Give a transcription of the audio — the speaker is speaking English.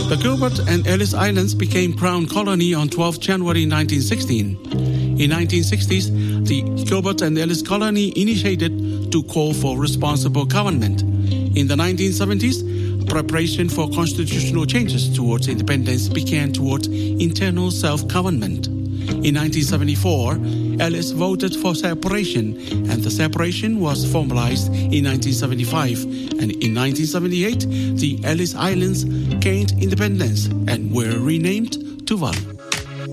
The Gilbert and Ellice Islands became Crown Colony on 12 January 1916. In 1960s, the Gilbert and Ellice Colony initiated to call for responsible government. In the 1970s, preparation for constitutional changes towards independence began towards internal self-government. In 1974, Ellice voted for separation, and the separation was formalized in 1975. And in 1978, the Ellice Islands gained independence and were renamed Tuvalu.